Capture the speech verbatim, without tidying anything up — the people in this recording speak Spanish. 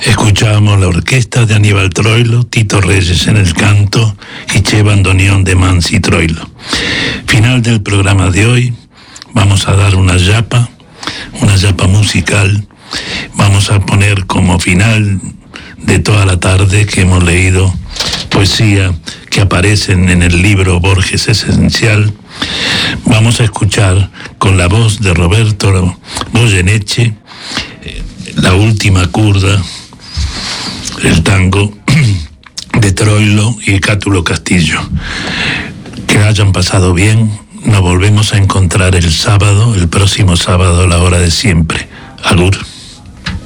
Escuchamos la orquesta de Aníbal Troilo, Tito Reyes en el canto y Che Bandoneón de Mansi Troilo. Final del programa de hoy, vamos a dar una yapa, una yapa musical. Vamos a poner como final de toda la tarde que hemos leído poesía que aparecen en el libro Borges Esencial. Vamos a escuchar con la voz de Roberto Goyeneche La última curda, el tango de Troilo y Cátulo Castillo. Que hayan pasado bien. Nos volvemos a encontrar el sábado, el próximo sábado a la hora de siempre. Agur.